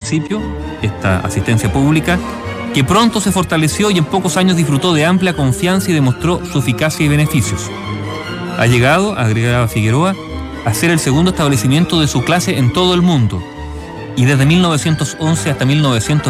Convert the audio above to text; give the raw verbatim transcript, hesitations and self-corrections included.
municipio, esta asistencia pública, que pronto se fortaleció y en pocos años disfrutó de amplia confianza y demostró su eficacia y beneficios. Ha llegado, agregaba Figueroa, a ser el segundo establecimiento de su clase en todo el mundo, y desde mil novecientos once hasta mil novecientos